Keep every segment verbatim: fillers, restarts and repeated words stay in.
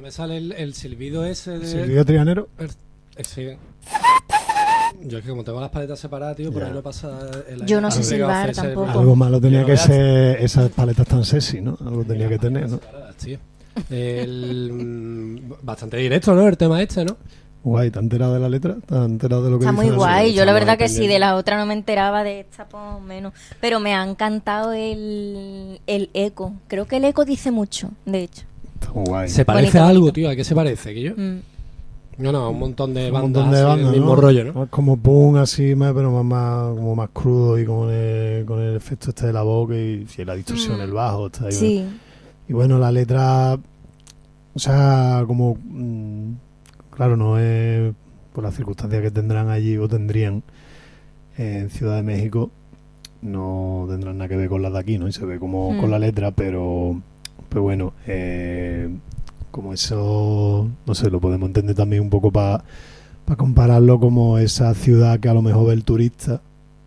me sale el, el silbido ese de... ¿Silbido trianero? El, sí. Yo es que como tengo las paletas separadas, tío, por Ya. ahí no pasa el... Yo no sé el- silbar ese- tampoco. Algo malo tenía Yo que lo voy a- ser esas paletas tan sexy, ¿no? Algo tenía que tener, ¿no? separadas, tío. El, mm, bastante directo, ¿no? El tema este, ¿no? Guay, ¿te has enterado de la letra? ¿Te has enterado de lo que Está dice muy la guay. letra? Yo la estamos verdad que sí, dependiendo. de la otra no me enteraba, de esta pues menos. Pero me ha encantado el, el eco. Creo que el eco dice mucho, de hecho. Está muy guay. Se parece Bonito, a algo, bonito. tío. ¿A qué se parece? ¿Que yo? Mm. No, no, un montón de Un bandas montón de así bandas, del mismo ¿no? rollo, ¿no? Más como punk así, más, pero más, más, como más crudo y con el, con el efecto este de la boca y, y la distorsión, Mm. el bajo. Está ahí, Sí. y bueno, la letra, o sea, como, mm, claro, no es por las circunstancias que tendrán allí o tendrían eh, en Ciudad de México, no tendrán nada que ver con las de aquí, ¿no? Y se ve como Mm. con la letra, pero, pero bueno, eh, como eso, no sé, lo podemos entender también un poco para compararlo como esa ciudad que a lo mejor ve el turista,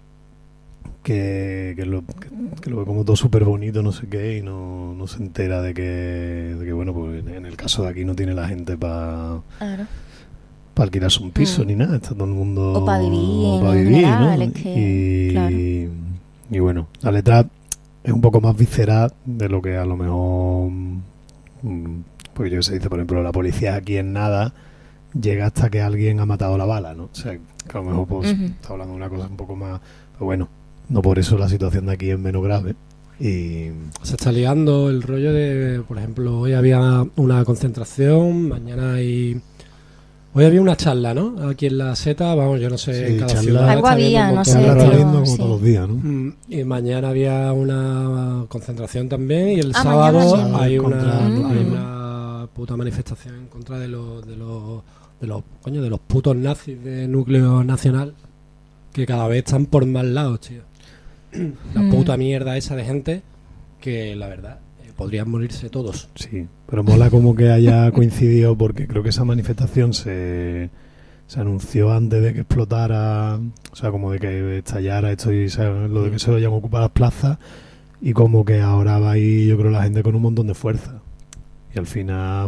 que, que, lo, que, que lo ve como todo súper bonito, no sé qué, y no, no se entera de que, de que, bueno, pues en el caso de aquí no tiene la gente para Claro. alquilarse un piso Mm. ni nada, está todo el mundo O pa' vivir, pa' en vivir, general, ¿no? es que, y, claro. y bueno, la letra es un poco más visceral de lo que a lo mejor, mm, porque yo que sé, dice, por ejemplo, la policía aquí en nada llega hasta que alguien ha matado la bala, ¿no? O sea, que a lo mejor pues, Ujú. está hablando de una cosa un poco más, pero bueno, no por eso la situación de aquí es menos grave. Y Se está liando el rollo de, por ejemplo, hoy había una concentración, mañana hay... Hoy había una charla, ¿no? Aquí en la Seta, vamos, yo no sé, Sí, en cada charla- ciudad... Algo está habiendo había, un no montón sé, de la pero- rollos. viendo como sí. todos los días, ¿no? Mm, Y mañana había una concentración también y el Ah, sábado mañana hay también. una, Contra- hay Mm. una puta manifestación en contra de los de los de los coño de los putos nazis de núcleo nacional que cada vez están por más lados, tío. La Mm. puta mierda esa de gente que la verdad eh, podrían morirse todos. Sí, pero mola como que haya coincidido porque creo que esa manifestación se, se anunció antes de que explotara, o sea, como de que estallara esto y se- lo de que se vayan a ocupar las plazas y como que ahora va ahí yo creo la gente con un montón de fuerza y al final